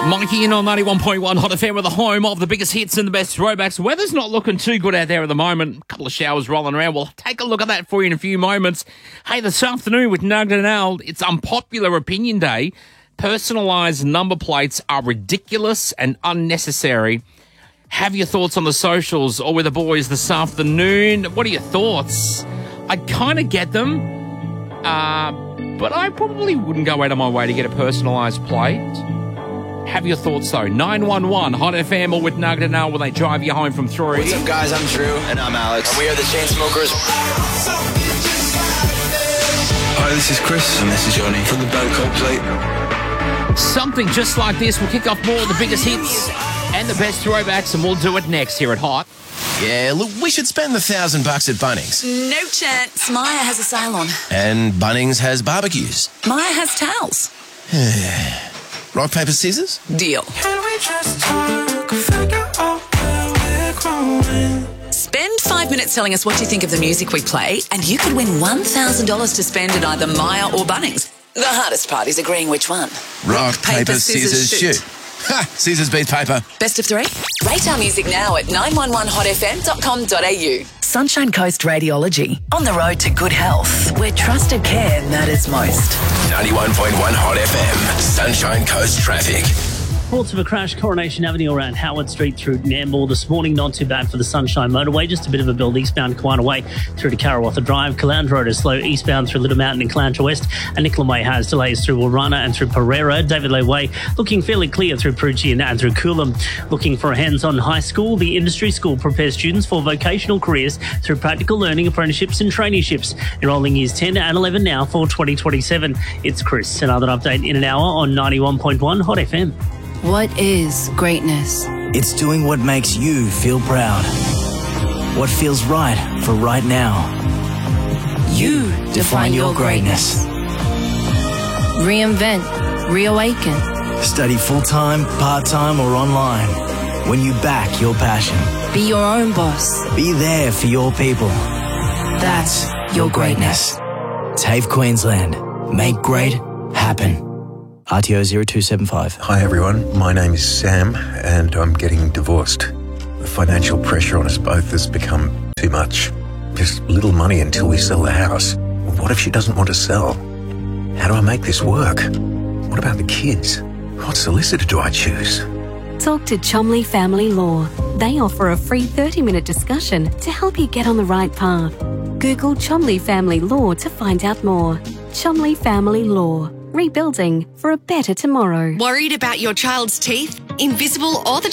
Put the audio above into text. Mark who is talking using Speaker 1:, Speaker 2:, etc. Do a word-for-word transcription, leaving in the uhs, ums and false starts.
Speaker 1: Mikey in on ninety-one point one Hot F M with the home of the biggest hits and the best throwbacks. Weather's not looking too good out there at the moment. A couple of showers rolling around. We'll take a look at that for you in a few moments. Hey, this afternoon with Nugget and Al, it's Unpopular Opinion Day. Personalised number plates are ridiculous and unnecessary. Have your thoughts on the socials or with the boys this afternoon. What are your thoughts? I kind of get them, uh, but I probably wouldn't go out of my way to get a personalised plate. Have your thoughts, though. nine one one Hot F M or with Nugget and Al when they drive you home from three.
Speaker 2: What's up, guys? I'm Drew. And I'm Alex. And we are the Chainsmokers.
Speaker 3: Hi, this is Chris. And this is Johnny from the band Coldplay.
Speaker 1: Something just like this will kick off more of the biggest hits and the best throwbacks, and we'll do it next here at Hot.
Speaker 4: Yeah, look, we should spend the thousand bucks at Bunnings.
Speaker 5: No chance. Maya has a salon.
Speaker 4: And Bunnings has barbecues.
Speaker 5: Maya has towels.
Speaker 4: Rock, paper, scissors?
Speaker 5: Deal.
Speaker 6: Can we just talk, figure out where we're growing?
Speaker 5: Spend five minutes telling us what you think of the music we play, and you could win one thousand dollars to spend at either Maya or Bunnings. The hardest part is agreeing which one.
Speaker 4: Rock, paper, scissors, shoot. Ha! Scissors beat paper.
Speaker 5: Best of three? Rate our music now at nine one one hot f m dot com dot a u. Sunshine Coast Radiology. On the road to good health, where trusted care matters most.
Speaker 4: ninety-one point one Hot F M. Sunshine Coast traffic.
Speaker 7: Reports of a crash Coronation Avenue around Howard Street through Nambour this morning. Not too bad for the Sunshine Motorway. Just a bit of a build eastbound Kiwana Way through to Karawatha Drive. Caloundra Road is slow eastbound through Little Mountain and Caloundra West. And Nicolan Way has delays through Warana and through Pereira. David Lay Way looking fairly clear through Perugia and, and through Coolum. Looking for a hands-on high school. The industry school prepares students for vocational careers through practical learning, apprenticeships and traineeships. Enrolling years ten and eleven now for twenty twenty-seven. It's Chris. Another update in an hour on ninety-one point one Hot F M.
Speaker 8: What is greatness?
Speaker 9: It's doing what makes you feel proud. What feels right for right now. You define your greatness.
Speaker 8: Reinvent. Reawaken.
Speaker 9: Study full-time, part-time or online. When you back your passion.
Speaker 8: Be your own boss.
Speaker 9: Be there for your people. That's your greatness. TAFE Queensland. Make great happen. R T O zero two seven five.
Speaker 10: Hi everyone, my name is Sam and I'm getting divorced. The financial pressure on us both has become too much. Just little money until we sell the house. What if she doesn't want to sell? How do I make this work? What about the kids? What solicitor do I choose?
Speaker 11: Talk to Chomley Family Law. They offer a free thirty minute discussion to help you get on the right path. Google Chomley Family Law to find out more. Chomley Family Law. Rebuilding for a better tomorrow.
Speaker 12: Worried about your child's teeth? Invisible or the